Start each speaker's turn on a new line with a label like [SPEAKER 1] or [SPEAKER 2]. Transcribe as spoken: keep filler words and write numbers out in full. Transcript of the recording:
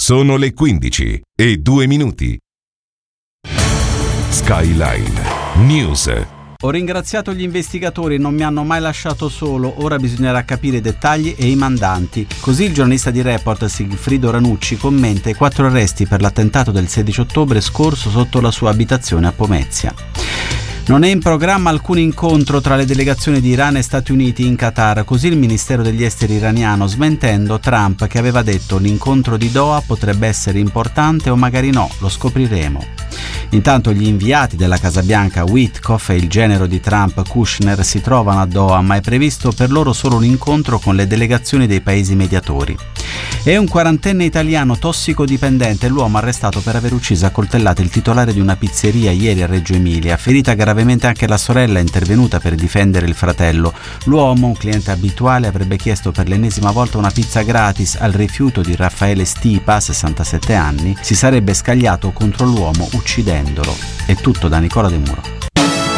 [SPEAKER 1] Sono le quindici e due minuti. Skyline News.
[SPEAKER 2] Ho ringraziato gli investigatori, non mi hanno mai lasciato solo, ora bisognerà capire i dettagli e i mandanti. Così il giornalista di Report Sigfrido Ranucci commenta i quattro arresti per l'attentato del sedici ottobre scorso sotto la sua abitazione a Pomezia. Non è in programma alcun incontro tra le delegazioni di Iran e Stati Uniti in Qatar, così il Ministero degli Esteri iraniano, smentendo Trump che aveva detto l'incontro di Doha potrebbe essere importante o magari no, lo scopriremo. Intanto gli inviati della Casa Bianca Witkoff e il genero di Trump Kushner si trovano a Doha, ma è previsto per loro solo un incontro con le delegazioni dei paesi mediatori. È un quarantenne italiano tossicodipendente l'uomo arrestato per aver ucciso a coltellate il titolare di una pizzeria ieri a Reggio Emilia, ferita gravemente anche la sorella intervenuta per difendere il fratello. L'uomo, un cliente abituale, avrebbe chiesto per l'ennesima volta una pizza gratis. Al rifiuto di Raffaele Stipa, sessantasette anni, si sarebbe scagliato contro l'uomo uccidendolo. È tutto da Nicola De Muro.